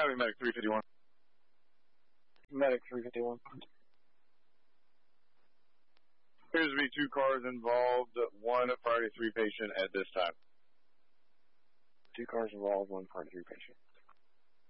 County Medic 351. Medic 351. Appears to be 2 cars involved, 1 priority 3 patient at this time. 2 cars involved, 1 priority 3 patient.